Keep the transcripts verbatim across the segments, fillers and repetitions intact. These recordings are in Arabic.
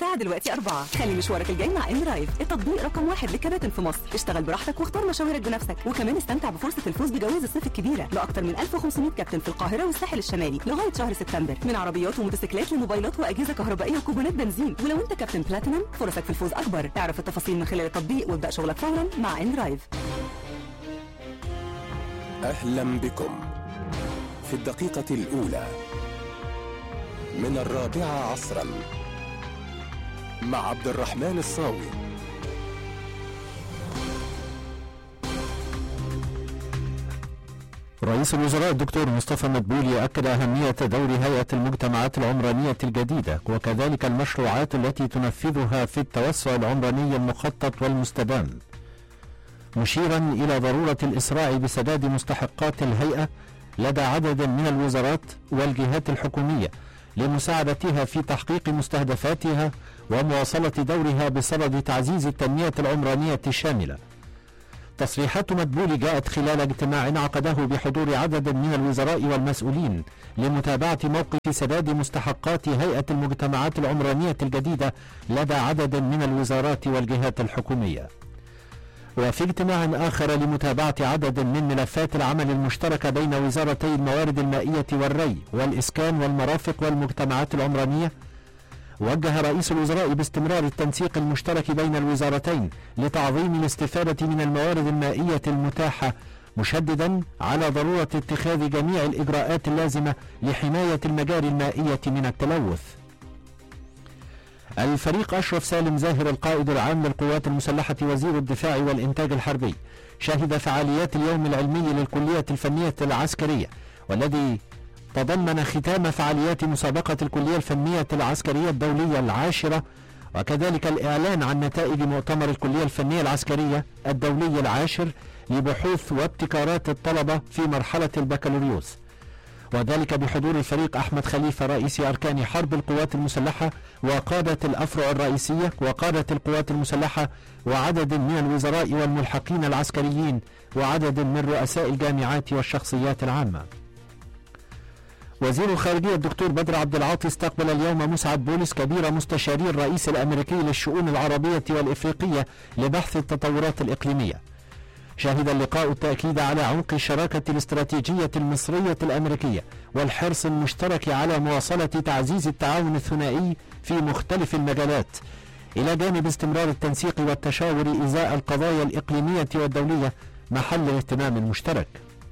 الساعة دلوقتي أربعة. خلي مشوارك الجاي مع ان رايف، التطبيق رقم واحد للكباتن في مصر. اشتغل براحتك واختار مشاويرك بنفسك، وكمان استمتع بفرصة الفوز بجوائز الصيف الكبيرة لأكثر من ألف وخمسمائة كابتن في القاهرة والساحل الشمالي لغاية شهر سبتمبر، من عربيات وموتوسيكلات لموبايلات وأجهزة كهربائية وكوبونات بنزين. ولو أنت كابتن بلاتينم فرصك في الفوز أكبر. اعرف التفاصيل من خلال التطبيق وابدأ شغلك فورا مع ان رايف. أهلا بكم في الدقيقة الأولى من الرابعة عصرا مع عبد الرحمن الصاوي. رئيس الوزراء الدكتور مصطفى مدبولي أكد أهمية دور هيئة المجتمعات العمرانية الجديدة وكذلك المشروعات التي تنفذها في التوسع العمراني المخطط والمستدام، مشيرا إلى ضرورة الإسراع بسداد مستحقات الهيئة لدى عدد من الوزارات والجهات الحكومية لمساعدتها في تحقيق مستهدفاتها ومواصلة دورها بصدد تعزيز التنمية العمرانية الشاملة. تصريحات مدبولي جاءت خلال اجتماع عقده بحضور عدد من الوزراء والمسؤولين لمتابعة موقف سداد مستحقات هيئة المجتمعات العمرانية الجديدة لدى عدد من الوزارات والجهات الحكومية. وفي اجتماع آخر لمتابعة عدد من ملفات العمل المشتركة بين وزارتي الموارد المائية والري والإسكان والمرافق والمجتمعات العمرانية، وجه رئيس الوزراء باستمرار التنسيق المشترك بين الوزارتين لتعظيم الاستفادة من الموارد المائية المتاحة، مشددا على ضرورة اتخاذ جميع الإجراءات اللازمة لحماية المجاري المائية من التلوث. الفريق أشرف سالم زاهر القائد العام للقوات المسلحة وزير الدفاع والإنتاج الحربي شهد فعاليات اليوم العلمي للكلية الفنية العسكرية، والذي تضمن ختام فعاليات مسابقة الكلية الفنية العسكرية الدولية العاشرة، وكذلك الإعلان عن نتائج مؤتمر الكلية الفنية العسكرية الدولي العاشر لبحوث وابتكارات الطلبة في مرحلة البكالوريوس، وذلك بحضور الفريق أحمد خليفة رئيس أركان حرب القوات المسلحة وقادة الأفرع الرئيسية وقادة القوات المسلحة وعدد من الوزراء والملحقين العسكريين وعدد من رؤساء الجامعات والشخصيات العامة. وزير الخارجية الدكتور بدر عبد العاطي استقبل اليوم مسعد بولس كبير مستشاري الرئيس الأمريكي للشؤون العربية والإفريقية لبحث التطورات الإقليمية. شهد اللقاء التأكيد على عمق الشراكة الاستراتيجية المصرية الأمريكية والحرص المشترك على مواصلة تعزيز التعاون الثنائي في مختلف المجالات، إلى جانب استمرار التنسيق والتشاور إزاء القضايا الإقليمية والدولية محل الاهتمام المشترك.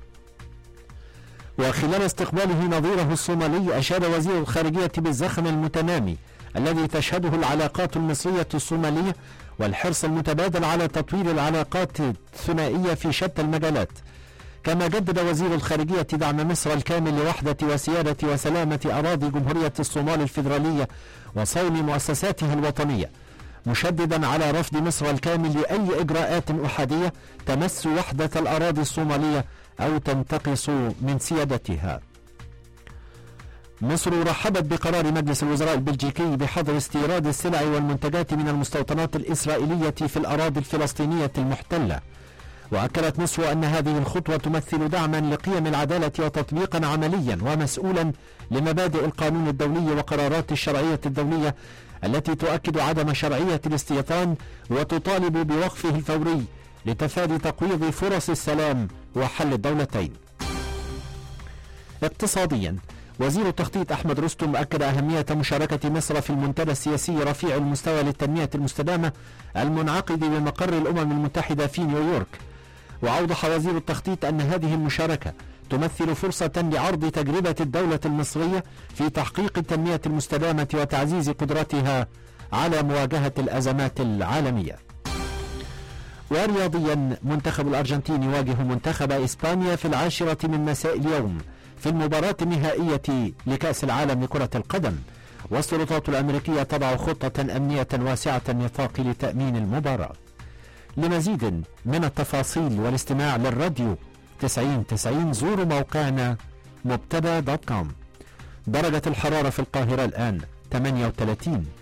وخلال استقباله نظيره الصومالي، أشاد وزير الخارجية بالزخم المتنامي الذي تشهده العلاقات المصرية الصومالية والحرص المتبادل على تطوير العلاقات الثنائية في شتى المجالات. كما جدد وزير الخارجية دعم مصر الكامل لوحدة وسيادة وسلامة أراضي جمهورية الصومال الفيدرالية وصون مؤسساتها الوطنية، مشددا على رفض مصر الكامل لأي إجراءات أحادية تمس وحدة الأراضي الصومالية أو تنتقص من سيادتها. مصر رحبت بقرار مجلس الوزراء البلجيكي بحظر استيراد السلع والمنتجات من المستوطنات الإسرائيلية في الأراضي الفلسطينية المحتلة، وأكدت مصر أن هذه الخطوة تمثل دعما لقيم العدالة وتطبيقا عمليا ومسؤولا لمبادئ القانون الدولي وقرارات الشرعية الدولية التي تؤكد عدم شرعية الاستيطان وتطالب بوقفه الفوري لتفادي تقويض فرص السلام وحل الدولتين. اقتصاديا، وزير التخطيط أحمد رستم أكد أهمية مشاركة مصر في المنتدى السياسي رفيع المستوى للتنمية المستدامة المنعقد بمقر الأمم المتحدة في نيويورك. وأوضح وزير التخطيط أن هذه المشاركة تمثل فرصة لعرض تجربة الدولة المصرية في تحقيق التنمية المستدامة وتعزيز قدرتها على مواجهة الأزمات العالمية. ورياضيا، منتخب الأرجنتين يواجه منتخب إسبانيا في العاشرة من مساء اليوم في المباراة النهائية لكأس العالم لكرة القدم، والسلطات الأمريكية تضع خطة أمنية واسعة النطاق لتأمين المباراة. لمزيد من التفاصيل والاستماع للراديو تسعين تسعين زوروا موقعنا مبتدا دوت كوم. درجة الحرارة في القاهرة الآن ثمانية وثلاثين،